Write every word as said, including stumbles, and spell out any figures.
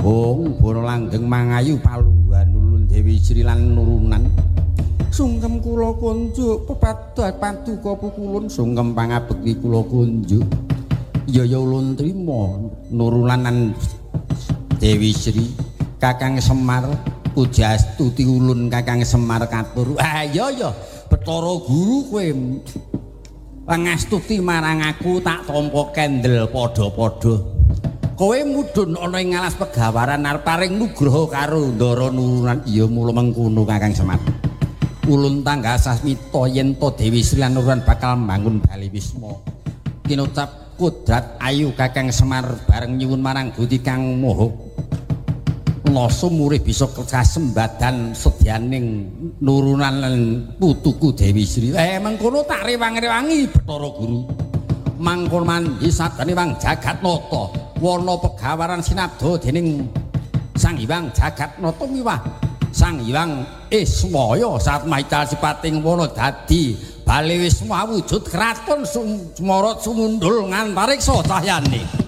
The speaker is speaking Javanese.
Bong bono langgeng mangayu palungguhan ulun Dewi Sri lan nurunan sungkem kula kunjuk pepadat paduka pukulun sungkem pangabekti kula kunjuk ya ya ulun trima nurunan Dewi Sri Kakang Semar pujastuti ulun Kakang Semar katur ah ya ya Bathara Guru kowe pangastuti marang aku tak tampa kendel padha-padha kowe mudhun ana ing alas pegawaran arep paring nugraha karo Ndara Nurunan iya mula mengkono Kakang Semar ulun tangga sasmita yen to Dewi Sri lan Nurunan bakal mbangun Bali Wisma kinucap kodrat ayu Kakang Semar bareng nyuwun marang Gusti Kang Maha Nasa murih bisa kasembadan sedyaning Nurunan lan putuku Dewi Sri eh mengkono tak rewang-rewangi Bathara Guru mangkon mandi sadane wang Jagatnata wana pegawaran sinabda dening Sang Hyang Jagatnata miwah Sang Hyang Iswaya satmaital sipating wana dadi Bali Wisma wujud kraton Sumara sumundul ngantariksa cahyane